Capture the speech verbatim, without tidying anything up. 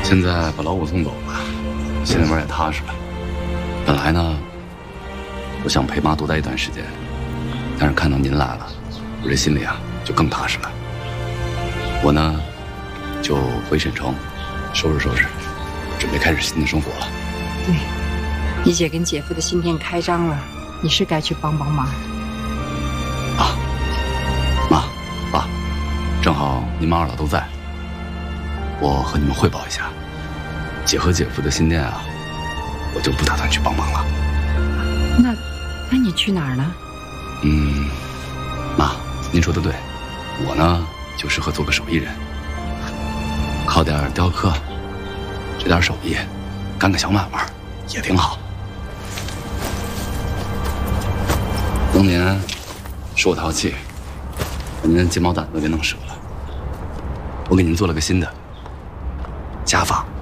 现在把老五送走了，心里面也踏实了。本来呢，我想陪妈多待一段时间，但是看到您来了，我这心里啊就更踏实了。我呢，就回沈城，收拾收拾，准备开始新的生活了。 对，你姐跟姐夫的新店开张了，你是该去帮帮忙。 啊，妈，爸，正好您妈二老都在，我和你们汇报一下，姐和姐夫的新店啊，我就不打算去帮忙了。 那，那你去哪儿呢？ 嗯，妈，您说的对，我呢就适合做个手艺人，靠点雕刻，学点手艺，干个小买卖也挺好。当年是我淘气，把您金毛掸子给弄折了，我给您做了个新的假发。